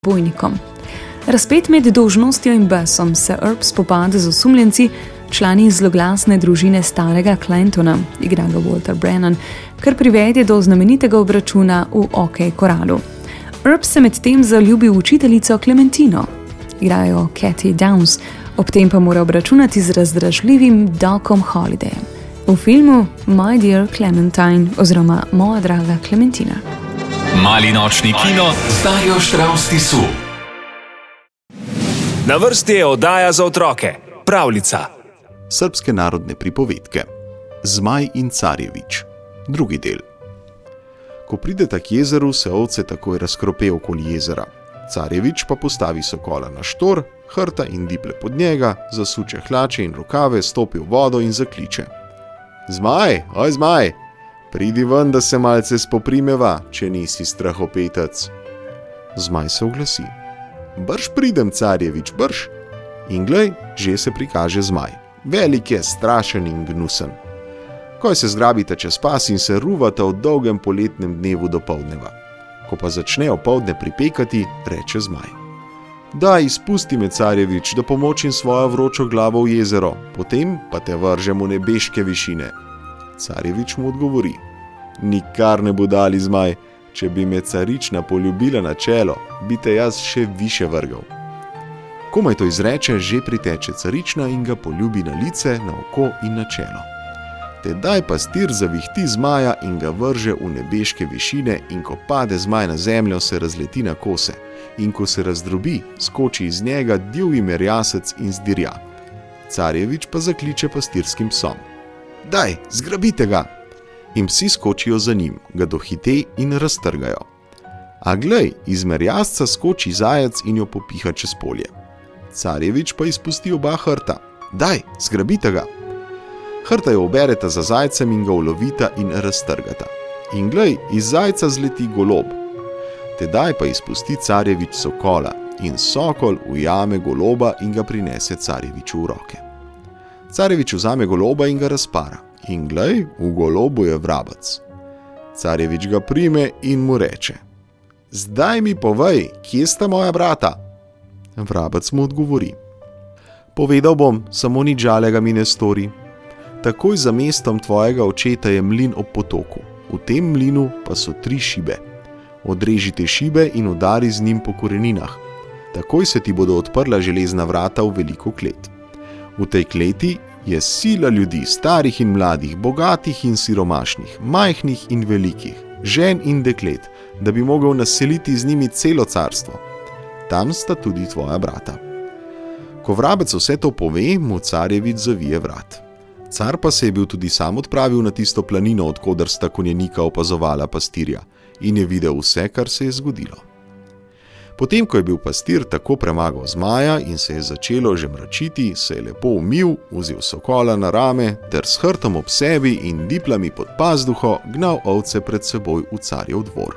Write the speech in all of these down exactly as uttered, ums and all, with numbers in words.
bojnikom. Razpet med dolžnostjo in besom se Earp spopada z osumljenci, člani zloglasne družine starega Clintona, igra ga Walter Brennan, kar privede do znamenitega obračuna v OK Koralu. Earp se medtem zaljubi v učiteljico Clementino, igrajo Cathy Downs, ob tem pa mora obračunati z razdražljivim Docom Hollidayem. V filmu My Dear Clementine oziroma Moja draga Clementina. Mali nočni kino z Darjo Štravs Tisu. Na vrsti je oddaja za otroke, Pravljica. Srbske narodne pripovedke. Zmaj in Carjevič. Drugi del. Ko prideta k jezeru, se ovce takoj razkrope okoli jezera. Carjevič pa postavi sokola na štor, hrta in diple pod njega, zasuče hlače in rokave, stopi v vodo in zakliče. Zmaj, oj zmaj, pridi ven, da se malce spoprimeva, če nisi strahopetec. Zmaj se oglasi. Brž pridem, Carjevič, brž. In glej, že se prikaže zmaj. Velik je, strašen in gnusen. Ko se zgrabita čez pas in se ruvata v dolgem poletnem dnevu do poldneva. Ko pa začne opoldne pripekati, reče zmaj. Daj, izpusti me, Carjevič, da pomočim svojo vročo glavo v jezero, potem pa te vržem v nebeške višine. Carjevič mu odgovori. Nikar ne bo dali, zmaj, če bi me carična poljubila na čelo, bi te jaz še više vrgal. Komaj to izreče, že priteče carična in ga poljubi na lice, na oko in na čelo. Tedaj pastir zavihti zmaja in ga vrže v nebeške višine in ko pade zmaj na zemljo, se razleti na kose. In ko se razdrobi, skoči iz njega divji merjasec in zdirja. Carjevič pa zakliče pastirskim psom. Daj, zgrabite ga! In psi skočijo za njim, ga dohite in raztrgajo. A glej, iz merjasca skoči zajec in jo popiha čez polje. Carjevič pa izpusti oba hrta. Daj, zgrabite ga! Hrta jo obereta za zajcem in ga ulovita in raztrgata. In glej, iz zajca zleti golob. Tedaj pa izpusti Carjevič sokola in sokol ujame goloba in ga prinese Carjeviču v roke. Carjevič vzame goloba in ga razpara. In glej, v golobu je vrabec. Carjevič ga prime in mu reče. Zdaj mi povej, kje sta moja brata? Vrabec mu odgovori. Povedal bom, samo nič žalega mi ne stori. Takoj za mestom tvojega očeta je mlin ob potoku. V tem mlinu pa so tri šibe. Odreži te šibe in udari z njim po koreninah. Takoj se ti bodo odprla železna vrata v veliko klet. V tej kleti je sila ljudi, starih in mladih, bogatih in siromašnih, majhnih in velikih, žen in deklet, da bi mogel naseliti z njimi celo carstvo. Tam sta tudi tvoja brata. Ko vrabec vse to pove, mu Carjevič zavije vrat. Car pa se je bil tudi sam odpravil na tisto planino, odkoder sta konjenika opazovala pastirja, in je videl vse, kar se je zgodilo. Potem, ko je bil pastir tako premagal zmaja in se je začelo že mračiti, se je lepo umil, vzel sokola na rame ter s hrtom ob sebi in diplami pod pazduho gnal ovce pred seboj v carjev dvor.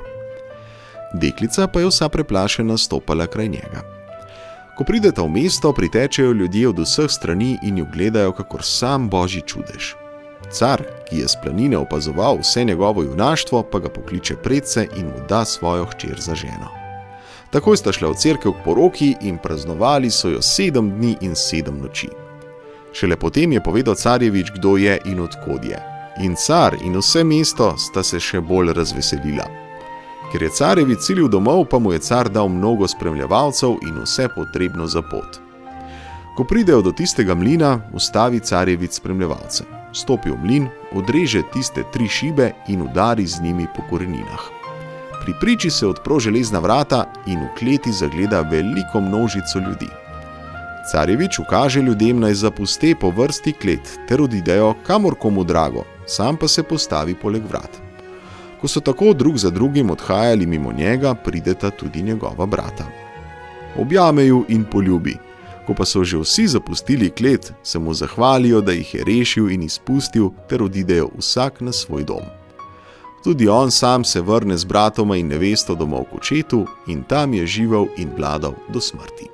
Deklica pa je vsa preplašena stopala kraj njega. Ko prideta v mesto, pritečejo ljudje od vseh strani in jo gledajo kakor sam božji čudež. Car, ki je s planine opazoval vse njegovo junaštvo, pa ga pokliče predse in mu da svojo hčer za ženo. Takoj sta šla v cerkev k poroki in praznovali so jo sedem dni in sedem noči. Šele potem je povedal Carjevič, kdo je in odkod je. In car in vse mesto sta se še bolj razveselila. Ker je Carjevič cilil domov, pa mu je car dal mnogo spremljevalcev in vse potrebno za pot. Ko pridejo do tistega mlina, ustavi Carjevič spremljevalce. Stopi v mlin, odreže tiste tri šibe in udari z njimi po koreninah. Pri priči se odpro železna vrata in v kleti zagleda veliko množico ljudi. Carjevič ukaže ljudem naj zapuste po vrsti klet ter odidejo kamor komu drago, sam pa se postavi poleg vrat. Ko so tako drug za drugim odhajali mimo njega, prideta tudi njegova brata. Objame ju in poljubi. Ko pa so že vsi zapustili klet, se mu zahvalijo, da jih je rešil in izpustil, ter odidejo vsak na svoj dom. Tudi on sam se vrne z bratoma in nevesto domov k očetu in tam je živel in vladal do smrti.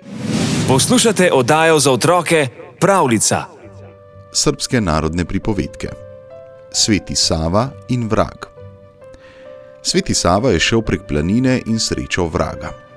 Poslušate oddajo za otroke Pravljica. Srbske narodne pripovedke. Sveti Sava in vrag. Sveti Sava je šel prek planine in srečal vraga.